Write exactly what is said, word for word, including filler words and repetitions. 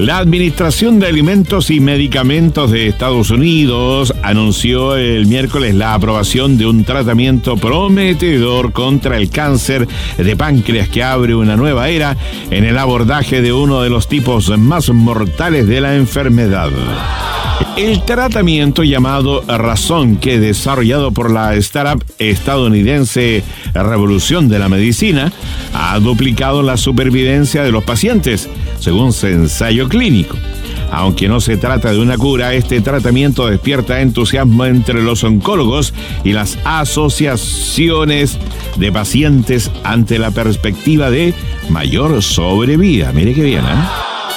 La Administración de Alimentos y Medicamentos de Estados Unidos anunció el miércoles la aprobación de un tratamiento prometedor contra el cáncer de páncreas que abre una nueva era en el abordaje de uno de los tipos más mortales de la enfermedad. El tratamiento llamado Razón, que desarrollado por la startup estadounidense Revolución de la Medicina, ha duplicado la supervivencia de los pacientes, según su ensayo clínico. Aunque no se trata de una cura, este tratamiento despierta entusiasmo entre los oncólogos y las asociaciones de pacientes ante la perspectiva de mayor sobrevida. Mire qué bien, ¿eh?